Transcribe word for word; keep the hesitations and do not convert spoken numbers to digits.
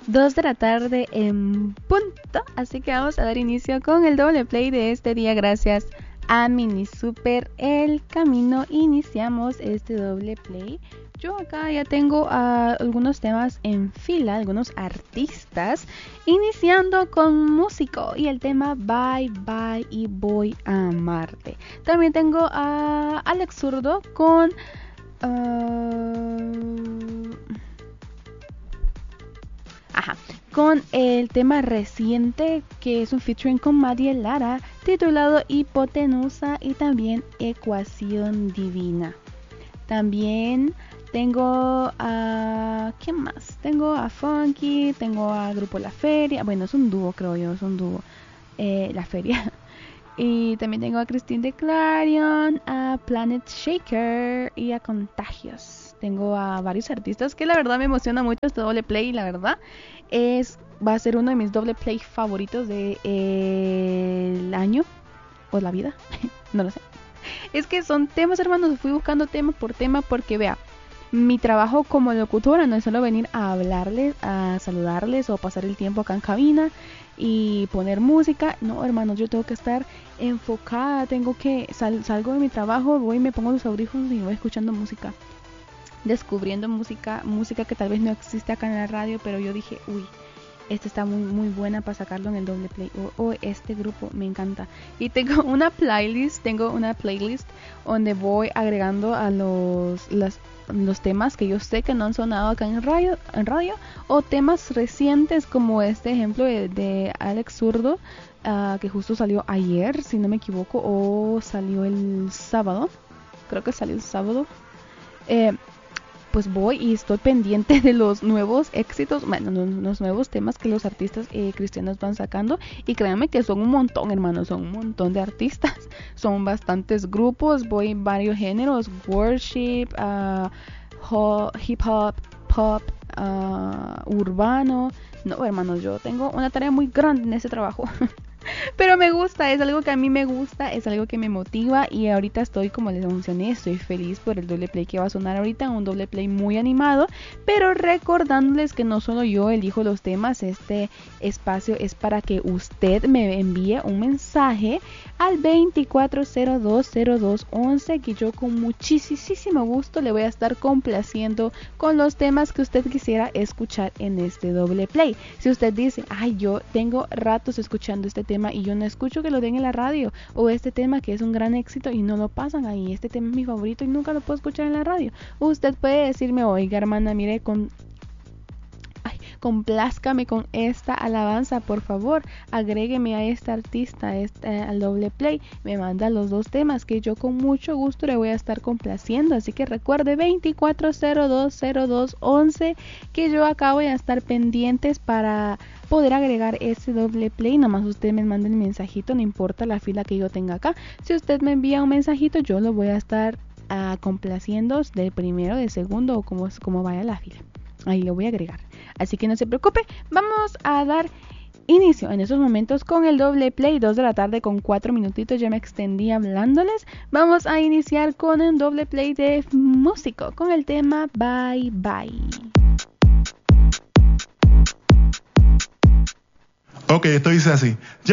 dos de la tarde en punto, así que vamos a dar inicio con el doble play de este día gracias a Mini Super El Camino. Iniciamos este doble play. Yo acá ya tengo uh, algunos temas en fila, algunos artistas, iniciando con Músico y el tema Bye Bye y Voy a Amarte. También tengo a Alex Zurdo con... Uh, ajá, con el tema reciente que es un featuring con Maddie Lara titulado Hipotenusa y también Ecuación Divina. También tengo a... ¿quién más? Tengo a Funky, tengo a Grupo La Feria. Bueno, es un dúo, creo yo, es un dúo. Eh, La Feria. Y también tengo a Christine de Clarion, a Planet Shaker y a Contagios. Tengo a varios artistas que la verdad me emociona mucho este doble play. La verdad es va a ser uno de mis doble play favoritos del de año o la vida. No lo sé. Es que son temas, hermanos. Fui buscando tema por tema porque vea, mi trabajo como locutora no es solo venir a hablarles, a saludarles o pasar el tiempo acá en cabina y poner música. No, hermanos, yo tengo que estar enfocada, tengo que sal, salgo de mi trabajo, voy y me pongo los audífonos y voy escuchando música, descubriendo música, música que tal vez no existe acá en la radio, pero yo dije, uy, esta está muy muy buena para sacarlo en el doble play, o oh, oh, este grupo me encanta. Y tengo una playlist, tengo una playlist donde voy agregando a los las los temas que yo sé que no han sonado acá en radio, en radio o temas recientes como este ejemplo de, de Alex Zurdo, uh, que justo salió ayer, si no me equivoco, o salió el sábado, creo que salió el sábado. Eh, pues voy y estoy pendiente de los nuevos éxitos, bueno, los nuevos temas que los artistas eh, cristianos van sacando, y créanme que son un montón, hermanos, son un montón de artistas, son bastantes grupos, voy en varios géneros, worship, uh, ho- hip hop, pop, uh, urbano. No, hermanos, yo tengo una tarea muy grande en ese trabajo. Pero me gusta, es algo que a mí me gusta, es algo que me motiva, y ahorita estoy, como les mencioné, estoy feliz por el doble play que va a sonar ahorita, un doble play muy animado, pero recordándoles que no solo yo elijo los temas, este espacio es para que usted me envíe un mensaje al veinticuatro cero dos cero dos once, que yo con muchísimo gusto le voy a estar complaciendo con los temas que usted quisiera escuchar en este doble play. Si usted dice, ay, yo tengo ratos escuchando este tema y yo no escucho que lo den en la radio, o este tema que es un gran éxito y no lo pasan ahí, este tema es mi favorito y nunca lo puedo escuchar en la radio, usted puede decirme, oiga, hermana, mire, con Ay, complázcame con esta alabanza, por favor, agrégueme a este artista, este, al doble play, me manda los dos temas que yo con mucho gusto le voy a estar complaciendo. Así que recuerde veinticuatro cero dos cero dos once, que yo acá voy a estar pendientes para poder agregar ese doble play. Nomás usted me manda el mensajito, no importa la fila que yo tenga acá, si usted me envía un mensajito yo lo voy a estar uh, complaciendo de primero, de segundo o como, como vaya la fila, ahí lo voy a agregar. Así que no se preocupe, vamos a dar inicio en esos momentos con el doble play, dos de la tarde con cuatro minutitos, ya me extendí hablándoles. Vamos a iniciar con el doble play de Músico, con el tema Bye Bye. Ok, esto dice así.